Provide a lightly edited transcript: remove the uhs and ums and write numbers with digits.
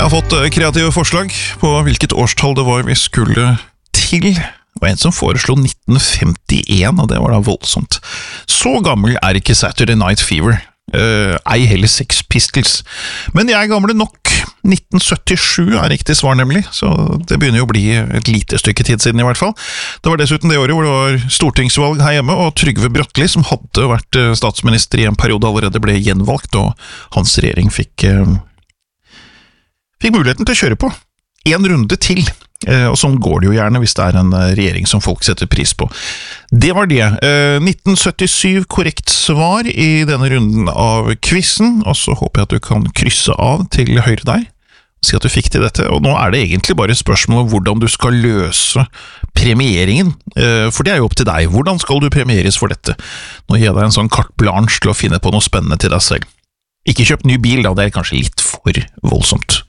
har fått kreative forslag på hvilket årstall det var vi skulle til. Det var en som foreslo 1951, og det var da voldsomt. Så gammel er ikke Saturday Night Fever, ei heller Sex Pistols. Men jeg er gamle nok. 1977 er riktig svar nemlig, så det begynner jo å bli et lite stykke tid siden i hvert fall. Det var dessuten det året hvor det var stortingsvalg her hjemme, og Trygve Bratteli, som hadde vært statsminister i en periode, allerede ble gjenvalgt, og hans regjering fikk muligheten til å kjøre på. En runde til, og sånn går det jo gjerne hvis det er en regjering som folk setter pris på. Det var det. 1977 korrekt svar i denne runden av quizen, og så håper jeg at du kan krysse av til høyre der. Si at du fikk til dette, og nå er det egentlig bare et spørsmål om hvordan du skal løse premieringen, for det er jo opp til deg. Hvordan skal du premieres for dette? Nå gir jeg deg en sånn carte blanche til å finne på noe spennende til deg selv. Ikke kjøp ny bil da, det er kanskje litt for voldsomt.